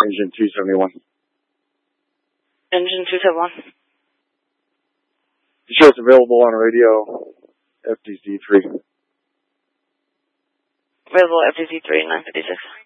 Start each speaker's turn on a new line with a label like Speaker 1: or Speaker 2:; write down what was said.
Speaker 1: Engine 271.
Speaker 2: Engine 271.
Speaker 1: Show it's available on radio, FTC 3.
Speaker 2: Available FTC 3, 956.